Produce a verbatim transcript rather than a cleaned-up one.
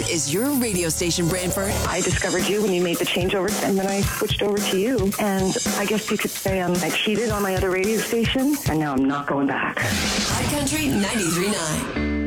This is your radio station, Brantford. I discovered you when you made the changeover, and then I switched over to you. And I guess you could say um, I cheated on my other radio station, and now I'm not going back. High Country ninety-three point nine.